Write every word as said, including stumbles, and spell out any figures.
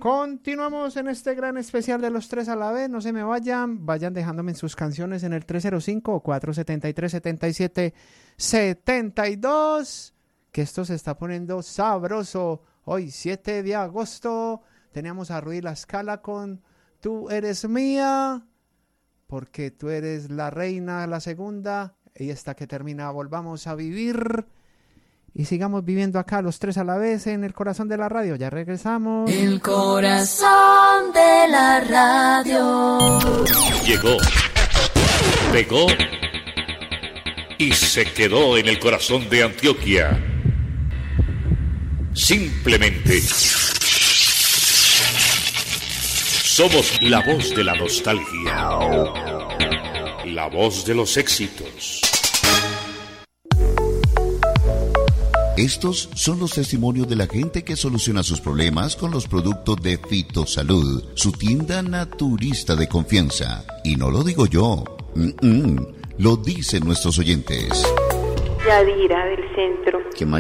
Continuamos en este gran especial de los tres a la vez. No se me vayan, vayan dejándome en sus canciones en el tres cero cinco, cuatro siete tres, siete siete siete dos. Que esto se está poniendo sabroso. Hoy, siete de agosto, teníamos a Rudy La Scala con Tú eres mía, porque tú eres la reina, la segunda. Y hasta que termina, volvamos a vivir. Y sigamos viviendo acá los tres a la vez en el corazón de la radio. Ya regresamos. El corazón de la radio. Llegó, pegó y se quedó en el corazón de Antioquia. Simplemente somos la voz de la nostalgia, la voz de los éxitos. Estos son los testimonios de la gente que soluciona sus problemas con los productos de Fitosalud, su tienda naturista de confianza. Y no lo digo yo, Mm-mm. lo dicen nuestros oyentes. Yadira del centro. ¿Qué